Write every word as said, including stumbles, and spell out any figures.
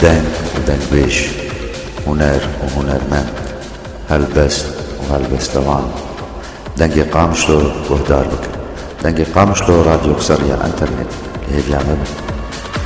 دنگ ودنگ بيش، هنر وهنرمند، هلبست وهلبستوان. دنگ قامشلو وهدار بك، دنگ قامشلو راديو كسرية انترنت. هي بيعمل